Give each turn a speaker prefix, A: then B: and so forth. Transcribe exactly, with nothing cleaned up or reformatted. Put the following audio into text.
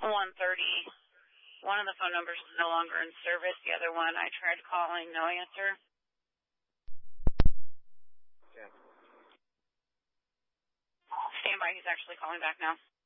A: one thirty. One of the phone numbers is no longer in service. The other one, I tried calling, no answer.
B: Okay.
A: Stand by, he's actually calling back now.